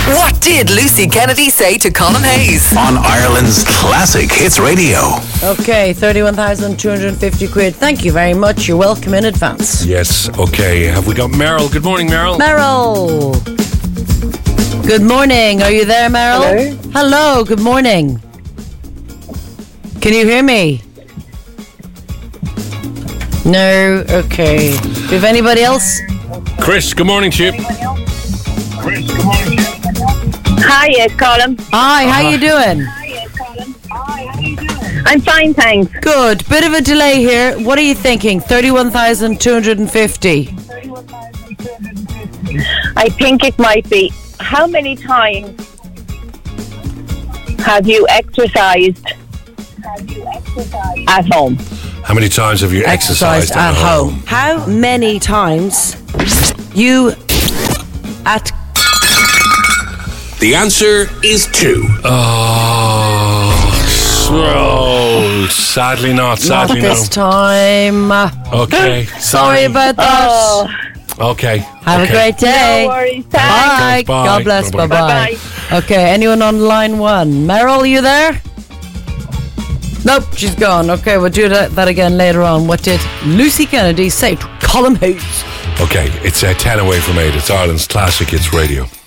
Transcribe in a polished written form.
What did Lucy Kennedy say to Colin Hayes? On Ireland's Classic Hits Radio. Okay, 31,250 quid. Thank you very much. You're welcome in advance. Yes, okay. Have we got Meryl? Good morning, Meryl. Meryl. Good morning. Are you there, Meryl? Hello. Hello, good morning. Can you hear me? No, okay. Do you have anybody else? Chris, good morning to you. Hiya, Colin. Hi, how you doing? I'm fine, thanks. Good. Bit of a delay here. What are you thinking? 31,250. I think it might be. How many times have you exercised at home? How many times have you exercised at home? How many times you at... The answer is 2. Oh, sadly not. Sadly Not this no. time. Okay. Sorry about that. Oh, Okay. Have a great day. no worries. Bye. Thanks. Bye. God bless. Bye-bye. Bye-bye. Okay, anyone on line 1? Meryl, you there? Nope, she's gone. Okay, we'll do that again later on. What did Lucy Kennedy say to Colin Hayes? Okay, it's 10 away from 8. It's Ireland's Classic Hits Radio.